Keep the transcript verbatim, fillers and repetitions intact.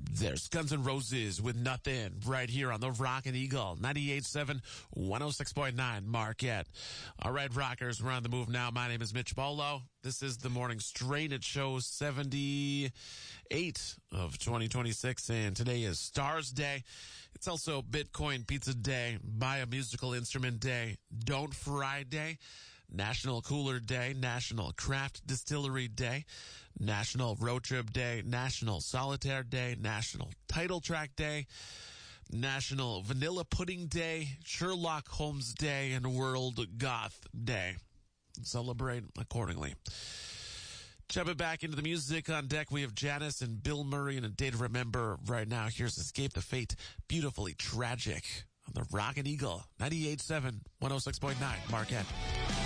There's Guns N' Roses with Nothing right here on the Rockin' Eagle, ninety-eight point seven, one oh six point nine Marquette. All right, rockers, we're on the move now. My name is Mitch Bolo. This is the morning strain. It shows seventy-eight of twenty twenty-six, and today is Stars Day. It's also Bitcoin Pizza Day, Buy a Musical Instrument Day, Don't Fry Day, National Cooler Day, National Craft Distillery Day, National Road Trip Day, National Solitaire Day, National Title Track Day, National Vanilla Pudding Day, Sherlock Holmes Day, and World Goth Day. Celebrate accordingly. Jumping back into the music on deck, we have Janice and Bill Murray and A Day to Remember. Right now, here's Escape the Fate, Beautifully Tragic on the Rockin' Eagle, ninety-eight point seven, one oh six point nine Marquette.